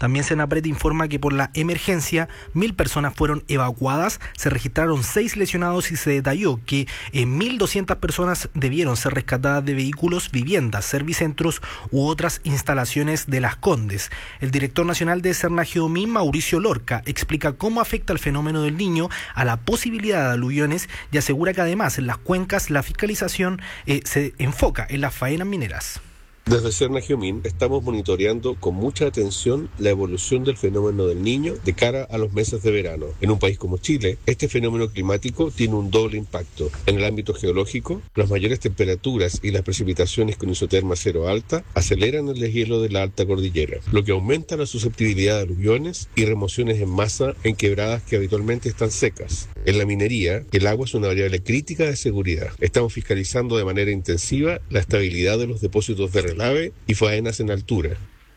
También Senapred informa que por la emergencia 1.000 personas fueron evacuadas, se registraron 6 lesionados y se detalló que 1.200 personas debieron ser rescatadas de vehículos, viviendas, servicentros u otras instalaciones de Las Condes. El director nacional de Cernagiomín, Mauricio Lorca, explica cómo afecta el fenómeno del Niño a la posibilidad de aluviones y asegura que además en las cuencas la fiscalización se enfoca en las faenas mineras. Desde Cernagiomín estamos monitoreando con mucha atención la evolución del fenómeno del Niño de cara a los meses de verano. En un país como Chile, este fenómeno climático tiene un doble impacto. En el ámbito geológico, las mayores temperaturas y las precipitaciones con isoterma cero alta aceleran el deshielo de la alta cordillera, lo que aumenta la susceptibilidad de aluviones y remociones en masa en quebradas que habitualmente están secas. En la minería, el agua es una variable crítica de seguridad. Estamos fiscalizando de manera intensiva la estabilidad de los depósitos de relave y faenas en altura.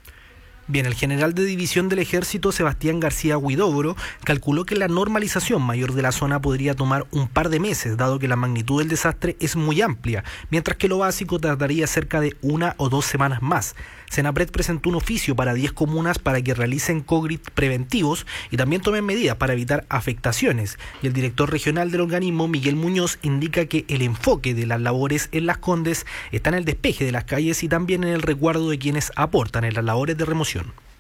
Bien, el general de división del Ejército, Sebastián García Huidobro, calculó que la normalización mayor de la zona podría tomar un par de meses, dado que la magnitud del desastre es muy amplia, mientras que lo básico tardaría cerca de 1 o 2 semanas más. Senapred presentó un oficio para 10 comunas para que realicen COGRIT preventivos y también tomen medidas para evitar afectaciones. Y el director regional del organismo, Miguel Muñoz, indica que el enfoque de las labores en Las Condes está en el despeje de las calles y también en el resguardo de quienes aportan en las labores de remoción.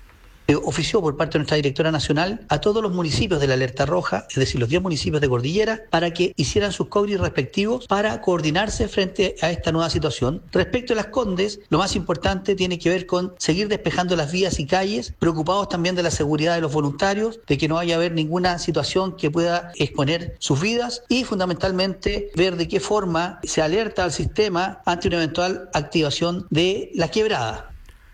Ofició por parte de nuestra directora nacional a todos los municipios de la alerta roja, es decir, los 10 municipios de Cordillera, para que hicieran sus COGRIT respectivos para coordinarse frente a esta nueva situación. Respecto a Las Condes, lo más importante tiene que ver con seguir despejando las vías y calles, preocupados también de la seguridad de los voluntarios, de que no vaya a haber ninguna situación que pueda exponer sus vidas y fundamentalmente ver de qué forma se alerta al sistema ante una eventual activación de la quebrada.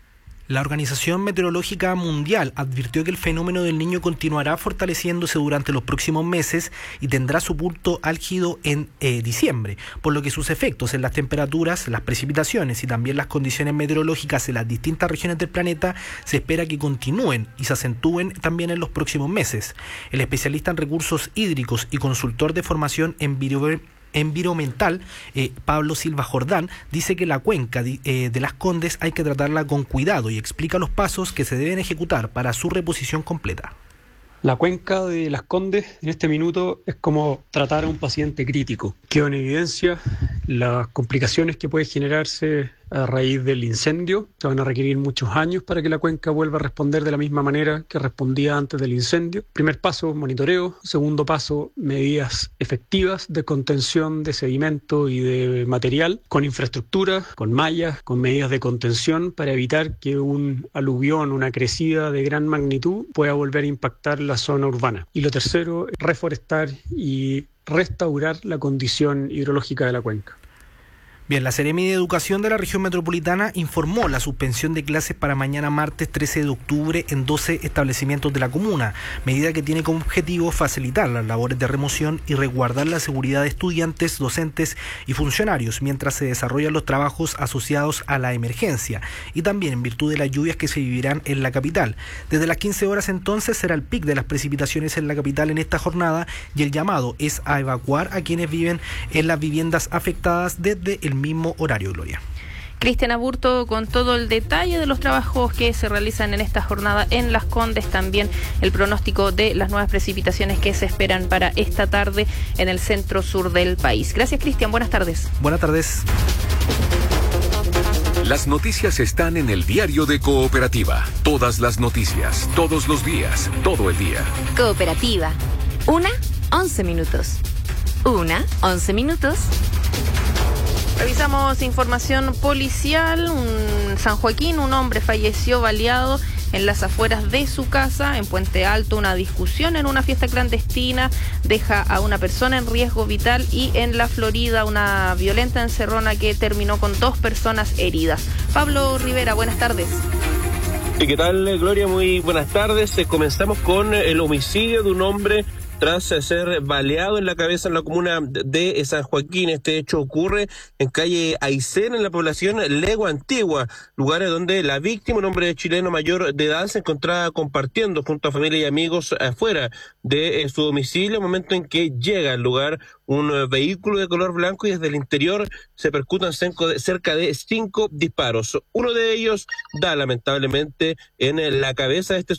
La Organización Meteorológica Mundial advirtió que el fenómeno del Niño continuará fortaleciéndose durante los próximos meses y tendrá su punto álgido en diciembre, por lo que sus efectos en las temperaturas, las precipitaciones y también las condiciones meteorológicas en las distintas regiones del planeta se espera que continúen y se acentúen también en los próximos meses. El especialista en recursos hídricos y consultor de formación environmental, Pablo Silva Jordán, dice que la cuenca de Las Condes hay que tratarla con cuidado y explica los pasos que se deben ejecutar para su reposición completa. La cuenca de Las Condes en este minuto es como tratar a un paciente crítico. Quedó en evidencia las complicaciones que puede generarse a raíz del incendio. Se van a requerir muchos años para que la cuenca vuelva a responder de la misma manera que respondía antes del incendio. Primer paso, monitoreo. Segundo paso, medidas efectivas de contención de sedimento y de material, con infraestructura, con mallas, con medidas de contención para evitar que un aluvión, una crecida de gran magnitud pueda volver a impactar la zona urbana. Y lo tercero, reforestar y restaurar la condición hidrológica de la cuenca. Bien, la Seremi de Educación de la región metropolitana informó la suspensión de clases para mañana martes 13 de octubre en 12 establecimientos de la comuna, medida que tiene como objetivo facilitar las labores de remoción y resguardar la seguridad de estudiantes, docentes y funcionarios mientras se desarrollan los trabajos asociados a la emergencia y también en virtud de las lluvias que se vivirán en la capital. Desde las 15 horas entonces será el pic de las precipitaciones en la capital en esta jornada y el llamado es a evacuar a quienes viven en las viviendas afectadas desde el mismo horario, Gloria. Cristian Aburto con todo el detalle de los trabajos que se realizan en esta jornada en Las Condes, también el pronóstico de las nuevas precipitaciones que se esperan para esta tarde en el centro sur del país. Gracias, Cristian, buenas tardes. Buenas tardes. Las noticias están en el diario de Cooperativa. Todas las noticias, todos los días, todo el día. Cooperativa. 11 minutos. 11 minutos. Revisamos información policial. En San Joaquín, un hombre falleció baleado en las afueras de su casa. En Puente Alto, una discusión en una fiesta clandestina deja a una persona en riesgo vital. Y en La Florida, una violenta encerrona que terminó con 2 personas heridas. Pablo Rivera, buenas tardes. ¿Qué tal, Gloria? Muy buenas tardes. Comenzamos con el homicidio de un hombre tras ser baleado en la cabeza en la comuna de San Joaquín. Este hecho ocurre en calle Aysén, en la población Legua Antigua, lugares donde la víctima, un hombre chileno mayor de edad, se encontraba compartiendo junto a familia y amigos afuera de su domicilio, momento en que llega al lugar un vehículo de color blanco y desde el interior se percutan cerca de 5 disparos. Uno de ellos da lamentablemente en la cabeza de este